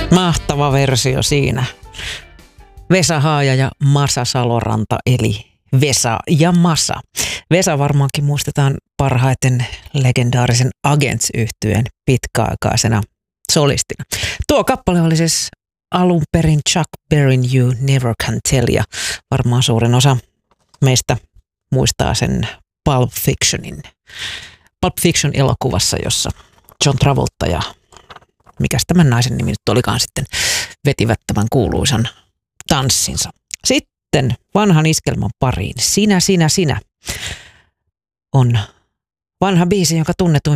Mahtava versio siinä. Vesa Haaja ja Masa Saloranta, eli Vesa ja Masa. Vesa varmaankin muistetaan parhaiten legendaarisen Agents-yhtyeen pitkäaikaisena solistina. Tuo kappale oli siis alun perin Chuck Berryn You Never Can Tell, ja varmaan suurin osa meistä muistaa sen Pulp Fiction-elokuvassa, jossa John Travolta ja mikäs tämän naisen nimi nyt olikaan sitten vetivät tämän kuuluisan tanssinsa. Sitten vanhan iskelman pariin. Sinä on vanha biisi, jonka tunnetuin